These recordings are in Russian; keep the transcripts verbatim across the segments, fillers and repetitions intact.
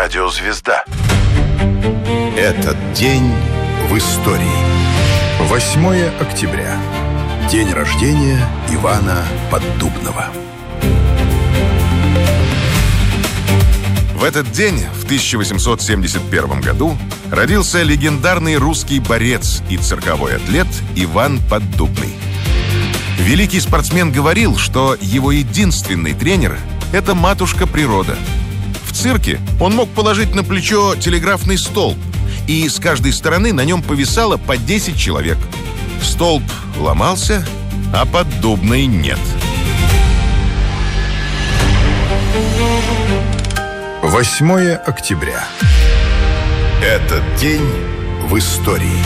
Радиозвезда. Этот день в истории. восьмое октября. День рождения Ивана Поддубного. В этот день, в тысяча восемьсот семьдесят первом году, родился легендарный русский борец и цирковой атлет Иван Поддубный. Великий спортсмен говорил, что его единственный тренер – это матушка природа. В цирке он мог положить на плечо телеграфный столб, и с каждой стороны на нем повисало по десять человек. Столб ломался, а Поддубный нет. восьмое октября. Этот день в истории.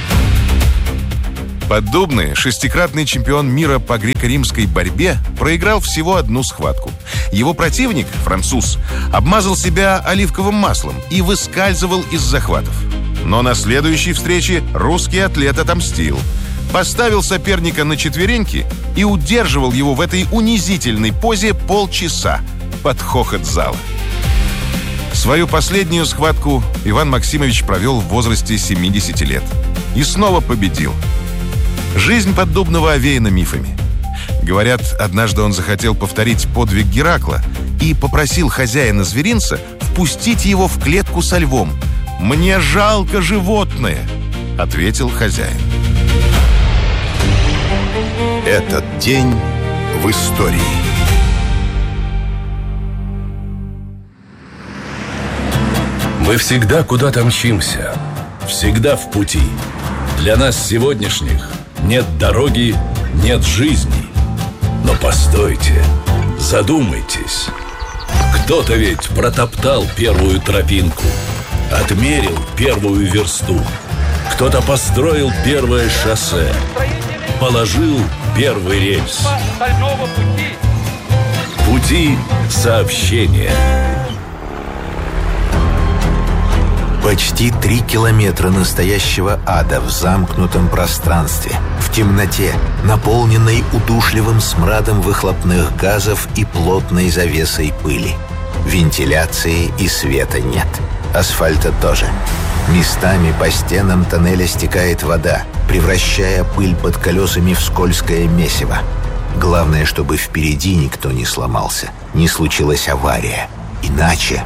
Поддубный, шестикратный чемпион мира по греко-римской борьбе, проиграл всего одну схватку. Его противник, француз, обмазал себя оливковым маслом и выскальзывал из захватов. Но на следующей встрече русский атлет отомстил. Поставил соперника на четвереньки и удерживал его в этой унизительной позе полчаса под хохот зала. Свою последнюю схватку Иван Максимович провел в возрасте семидесяти лет. И снова победил. Жизнь Поддубного овеяна мифами. Говорят, однажды он захотел повторить подвиг Геракла и попросил хозяина зверинца впустить его в клетку со львом. «Мне жалко животное», — ответил хозяин. Этот день в истории. Мы всегда куда-то мчимся, всегда в пути. Для нас сегодняшних нет дороги, нет жизни. Но постойте, задумайтесь. Кто-то ведь протоптал первую тропинку, отмерил первую версту. Кто-то построил первое шоссе, положил первый рельс. Пути сообщения. Почти три километра настоящего ада в замкнутом пространстве, в темноте, наполненной удушливым смрадом выхлопных газов и плотной завесой пыли. Вентиляции и света нет. Асфальта тоже. Местами по стенам тоннеля стекает вода, превращая пыль под колесами в скользкое месиво. Главное, чтобы впереди никто не сломался, не случилась авария. Иначе...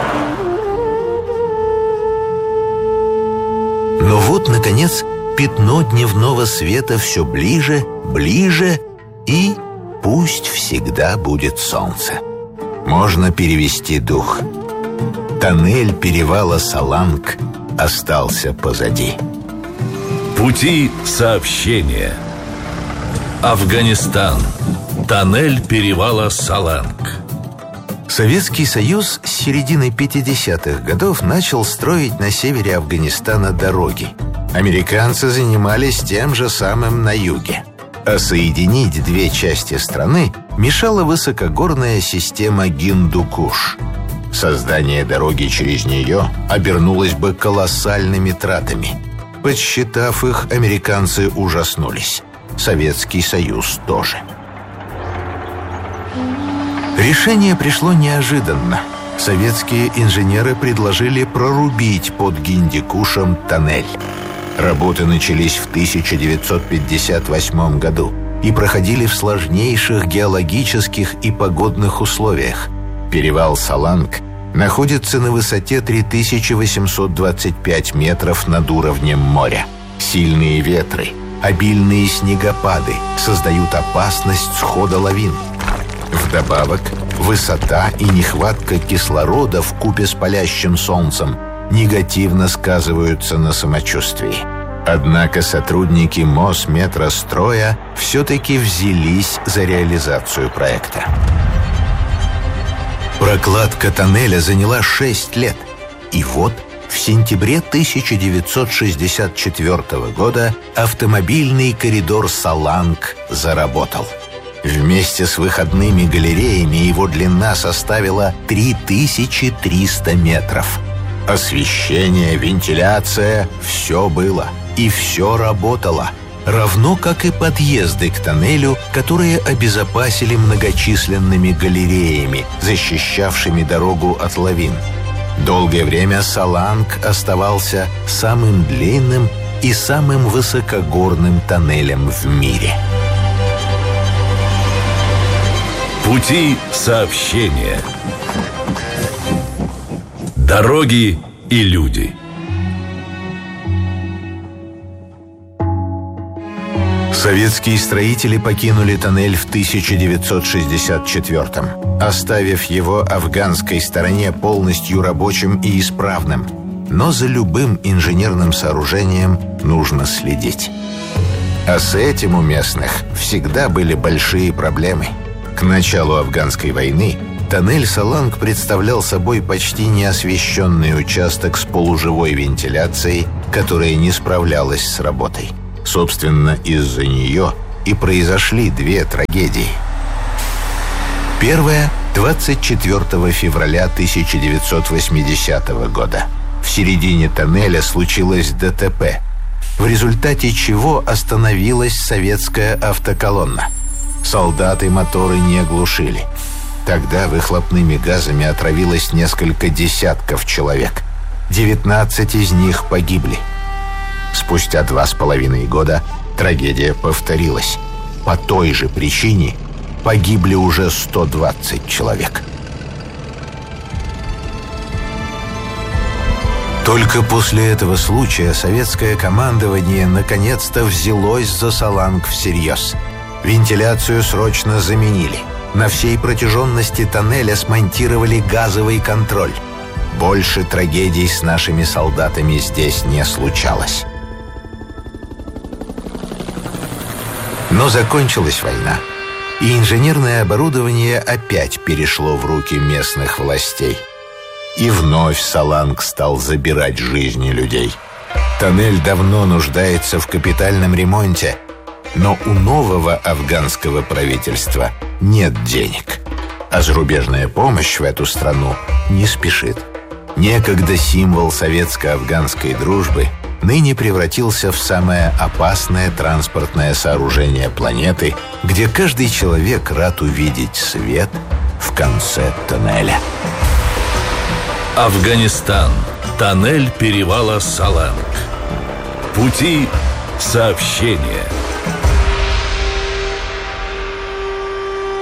Но вот, наконец, пятно дневного света все ближе, ближе, и пусть всегда будет солнце. Можно перевести дух. Тоннель перевала Саланг остался позади. Пути сообщения. Афганистан. Тоннель перевала Саланг. Советский Союз с середины пятидесятых годов начал строить на севере Афганистана дороги. Американцы занимались тем же самым на юге. А соединить две части страны мешала высокогорная система Гиндукуш. Создание дороги через нее обернулось бы колоссальными тратами. Подсчитав их, американцы ужаснулись. Советский Союз тоже. Решение пришло неожиданно. Советские инженеры предложили прорубить под Гиндукушем тоннель. Работы начались в тысяча девятьсот пятьдесят восьмом году и проходили в сложнейших геологических и погодных условиях. Перевал Саланг находится на высоте три тысячи восемьсот двадцать пять метров над уровнем моря. Сильные ветры, обильные снегопады создают опасность схода лавин. Вдобавок, высота и нехватка кислорода вкупе с палящим солнцем негативно сказываются на самочувствии. Однако сотрудники Мосметростроя все-таки взялись за реализацию проекта. Прокладка тоннеля заняла шесть лет. И вот в сентябре тысяча девятьсот шестьдесят четвёртого года автомобильный коридор Саланг заработал. Вместе с выходными галереями его длина составила три тысячи триста метров. Освещение, вентиляция – все было. И все работало. Равно как и подъезды к тоннелю, которые обезопасили многочисленными галереями, защищавшими дорогу от лавин. Долгое время Саланг оставался самым длинным и самым высокогорным тоннелем в мире. Пути сообщения. Дороги и люди. Советские строители покинули тоннель в тысяча девятьсот шестьдесят четвёртом, оставив его афганской стороне полностью рабочим и исправным. Но за любым инженерным сооружением нужно следить. А с этим у местных всегда были большие проблемы. К началу афганской войны тоннель Саланг представлял собой почти неосвещенный участок с полуживой вентиляцией, которая не справлялась с работой. Собственно, из-за нее и произошли две трагедии. Первая – двадцать четвёртого февраля тысяча девятьсот восьмидесятого года. В середине тоннеля случилось ДТП, в результате чего остановилась советская автоколонна. Солдаты моторы не глушили. Тогда выхлопными газами отравилось несколько десятков человек. девятнадцать из них погибли. Спустя два с половиной года трагедия повторилась. По той же причине погибли уже сто двадцать человек. Только после этого случая советское командование наконец-то взялось за Саланг всерьез. Вентиляцию срочно заменили. На всей протяженности тоннеля смонтировали газовый контроль. Больше трагедий с нашими солдатами здесь не случалось. Но закончилась война, и инженерное оборудование опять перешло в руки местных властей. И вновь Саланг стал забирать жизни людей. Тоннель давно нуждается в капитальном ремонте, но у нового афганского правительства нет денег, а зарубежная помощь в эту страну не спешит. Некогда символ советско-афганской дружбы ныне превратился в самое опасное транспортное сооружение планеты, где каждый человек рад увидеть свет в конце тоннеля. Афганистан. Тоннель перевала Саланг. Пути сообщения.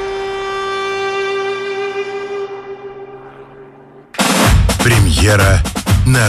Премьера